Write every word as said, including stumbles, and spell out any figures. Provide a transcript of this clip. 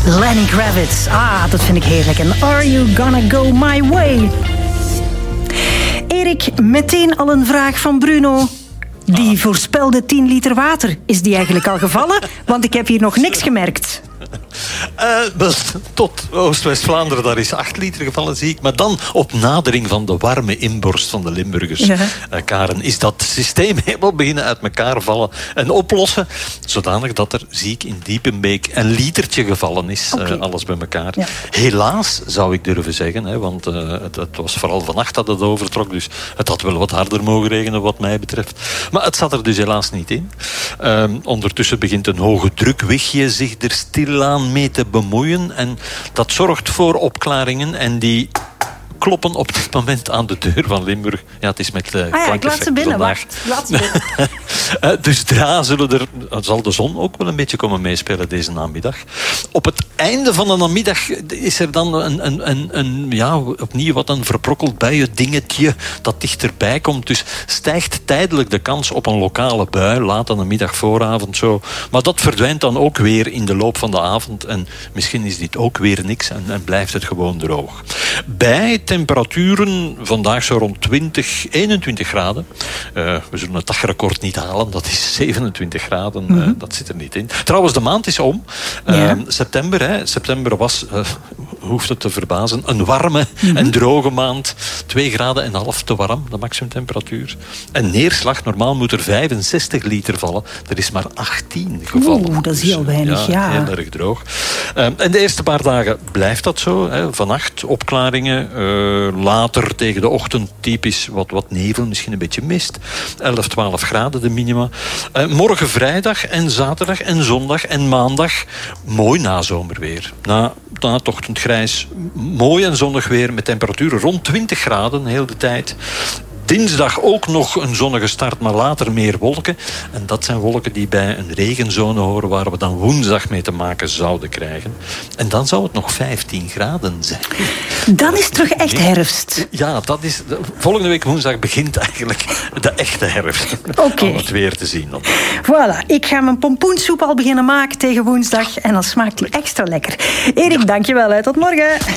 Lenny Kravitz. Ah, dat vind ik heerlijk. En Are You Gonna Go My Way? Erik, meteen al een vraag van Bruno. Die ah. voorspelde tien liter water. Is die eigenlijk al gevallen? Want ik heb hier nog niks gemerkt. Uh, tot Oost-West-Vlaanderen, daar is acht liter gevallen, zie ik. Maar dan op nadering van de warme inborst van de Limburgers. Ja. Uh, Karen, is dat systeem helemaal beginnen uit elkaar vallen en oplossen. Zodanig dat er, zie ik, in Diepenbeek een litertje gevallen is. Okay. Uh, alles bij elkaar. Ja. Helaas, zou ik durven zeggen. Hè, want uh, het, het was vooral vannacht dat het overtrok. Dus het had wel wat harder mogen regenen wat mij betreft. Maar het zat er dus helaas niet in. Uh, ondertussen begint een hoge drukwichtje zich er stilaan mee te bemoeien. En dat zorgt voor opklaringen. En die kloppen op dit moment aan de deur van Limburg. Ja, het is met uh, ah ja, ik laat ze binnen. Wacht, laat ze binnen. uh, dus dra zullen er, zal de zon ook wel een beetje komen meespelen deze namiddag. Op het einde van de namiddag is er dan een, een, een, een, ja, opnieuw wat een verprokkeld buiendingetje dat dichterbij komt. Dus stijgt tijdelijk de kans op een lokale bui, laat aan de middag, vooravond zo. Maar dat verdwijnt dan ook weer in de loop van de avond. En misschien is dit ook weer niks en, en blijft het gewoon droog. Bij temperaturen vandaag zo rond twintig, eenentwintig graden. Uh, we zullen het dagrecord niet halen, dat is zevenentwintig graden. Mm-hmm. Uh, dat zit er niet in. Trouwens, de maand is om. Uh, ja. September, hè. September was, uh, hoeft het te verbazen, een warme mm-hmm. en droge maand. Twee graden en een half te warm, de maximumtemperatuur. En neerslag, normaal moet er vijfenzestig liter vallen. Er is maar achttien gevallen. Oeh, dat is heel weinig, ja. ja. Heel erg droog. Uh, en de eerste paar dagen blijft dat zo. Hè. Vannacht opklaringen. Uh, later tegen de ochtend typisch wat, wat nevel, misschien een beetje mist. elf, twaalf graden de minima. Uh, morgen vrijdag en zaterdag en zondag en maandag mooi nazomerweer. Na, na het ochtendgrijs mooi en zonnig weer met temperaturen rond twintig graden heel de tijd. Dinsdag ook nog een zonnige start, maar later meer wolken. En dat zijn wolken die bij een regenzone horen waar we dan woensdag mee te maken zouden krijgen. En dan zou het nog vijftien graden zijn. Dan is het terug echt herfst. Ja, dat is, volgende week woensdag begint eigenlijk de echte herfst. Oké. Okay. Om het weer te zien. Dan. Voilà, ik ga mijn pompoensoep al beginnen maken tegen woensdag. En dan smaakt die extra lekker. Erik, ja. Dankjewel. Hè. Tot morgen.